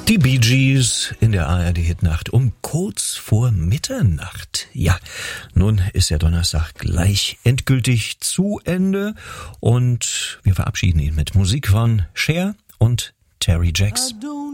Die Bee Gees in der ARD-Hitnacht um kurz vor Mitternacht. Ja, nun ist der Donnerstag gleich endgültig zu Ende und wir verabschieden ihn mit Musik von Cher und Terry Jacks.